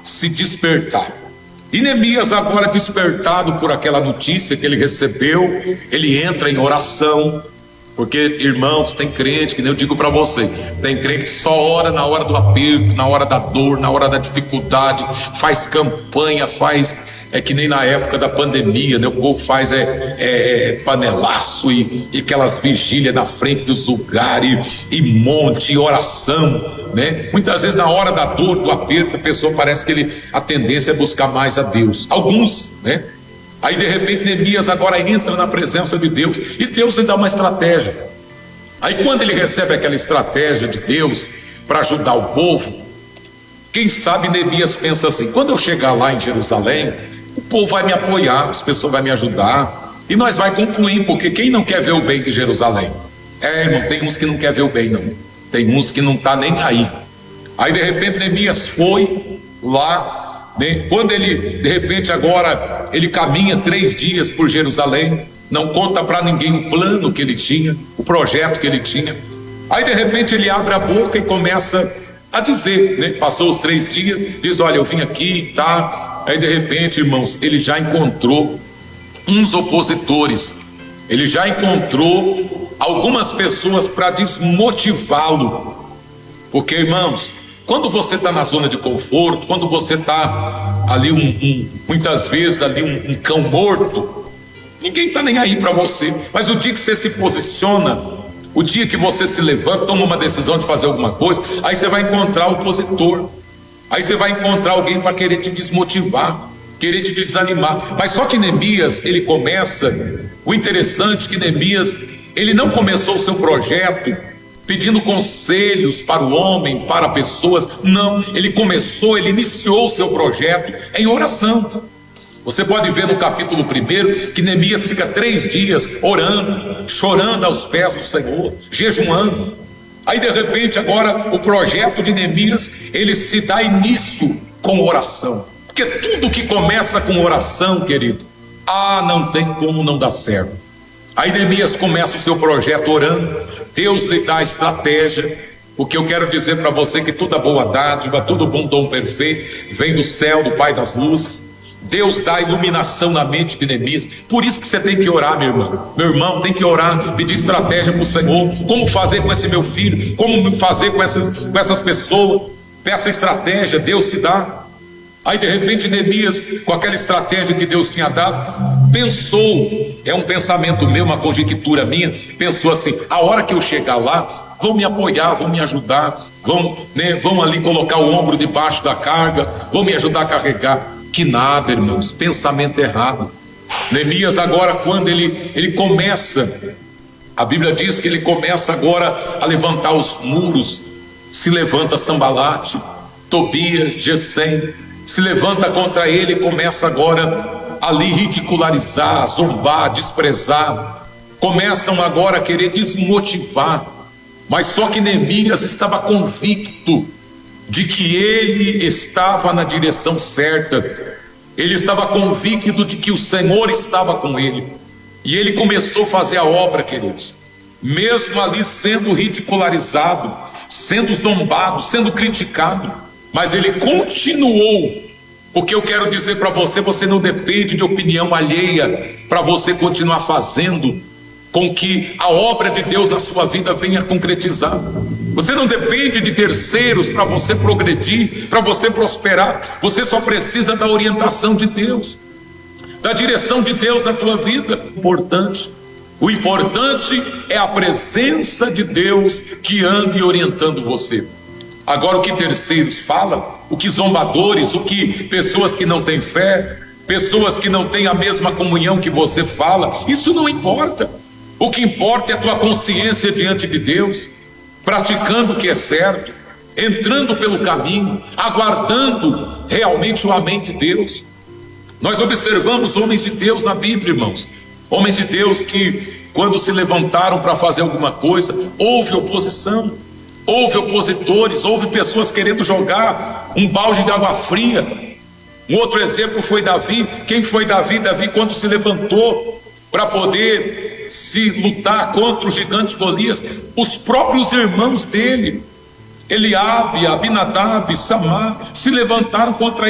se despertar. E Neemias, agora despertado por aquela notícia que ele recebeu, ele entra em oração. Porque, irmãos, tem crente, que nem eu digo para você, tem crente que só ora na hora do aperto, na hora da dor, na hora da dificuldade, faz campanha, que nem na época da pandemia, né? O povo faz panelaço e aquelas vigílias na frente dos lugares, e monte, e oração, né? Muitas vezes na hora da dor, do aperto, a pessoa parece que a tendência é buscar mais a Deus, alguns, né? Aí de repente Neemias agora entra na presença de Deus, e Deus lhe dá uma estratégia. Aí quando ele recebe aquela estratégia de Deus para ajudar o povo, quem sabe Neemias pensa assim: quando eu chegar lá em Jerusalém, o povo vai me apoiar, as pessoas vão me ajudar, e nós vai concluir, porque quem não quer ver o bem de Jerusalém? Irmão, tem uns que não quer ver o bem não, tem uns que não tá nem aí. Aí de repente Neemias foi lá, né? Quando ele, de repente agora, ele caminha 3 dias por Jerusalém, não conta para ninguém o plano que ele tinha, o projeto que ele tinha. Aí de repente ele abre a boca e começa a dizer, né? Passou os 3 dias, diz: olha, eu vim aqui, tá? Aí de repente, irmãos, ele já encontrou uns opositores, ele já encontrou algumas pessoas para desmotivá-lo. Porque, irmãos, quando você está na zona de conforto, quando você está ali muitas vezes ali um cão morto, ninguém está nem aí para você. Mas o dia que você se posiciona, o dia que você se levanta, toma uma decisão de fazer alguma coisa, aí você vai encontrar o opositor, aí você vai encontrar alguém para querer te desmotivar, querer te desanimar. Mas só que Neemias, ele começa, o interessante é que Neemias, ele não começou o seu projeto pedindo conselhos para o homem, para pessoas, não, ele iniciou o seu projeto em oração. Você pode ver no capítulo 1 que Neemias fica 3 dias orando, chorando aos pés do Senhor, jejuando. Aí de repente agora o projeto de Neemias, ele se dá início com oração, porque tudo que começa com oração, querido, não tem como não dar certo. Aí Neemias começa o seu projeto orando, Deus lhe dá a estratégia, porque eu quero dizer para você que toda boa dádiva, todo bom dom perfeito vem do céu, do Pai das luzes. Deus dá iluminação na mente de Neemias. Por isso que você tem que orar, meu irmão. Meu irmão, tem que orar, pedir estratégia para o Senhor. Como fazer com esse meu filho? Como fazer com essas pessoas? Peça estratégia, Deus te dá. Aí de repente Neemias, com aquela estratégia que Deus tinha dado, pensou, é um pensamento meu, uma conjectura minha, pensou assim: a hora que eu chegar lá, vão me apoiar, vão me ajudar, vão ali colocar o ombro debaixo da carga, vão me ajudar a carregar. Que nada, irmãos, pensamento errado. Neemias agora, quando ele começa, a Bíblia diz que ele começa agora a levantar os muros, se levanta Sambalate, Tobias, Gesem, se levanta contra ele e começa agora ali ridicularizar, zombar, desprezar, começam agora a querer desmotivar. Mas só que Neemias estava convicto de que ele estava na direção certa, ele estava convicto de que o Senhor estava com ele, e ele começou a fazer a obra, queridos, mesmo ali sendo ridicularizado, sendo zombado, sendo criticado, mas ele continuou. Porque eu quero dizer para você, você não depende de opinião alheia para você continuar fazendo com que a obra de Deus na sua vida venha concretizar. Você não depende de terceiros para você progredir, para você prosperar. Você só precisa da orientação de Deus, da direção de Deus na tua vida. O importante é a presença de Deus que ande orientando você. Agora, o que terceiros falam, o que zombadores, o que pessoas que não têm fé, pessoas que não têm a mesma comunhão que você fala, isso não importa. O que importa é a tua consciência diante de Deus, praticando o que é certo, entrando pelo caminho, aguardando realmente o amém de Deus. Nós observamos homens de Deus na Bíblia, irmãos, homens de Deus que, quando se levantaram para fazer alguma coisa, houve oposição, houve opositores, houve pessoas querendo jogar um balde de água fria. Um outro exemplo foi Davi. Quem foi Davi? Davi, quando se levantou para poder se lutar contra o gigante Golias, os próprios irmãos dele, Eliabe, Abinadab, Samar, se levantaram contra ele.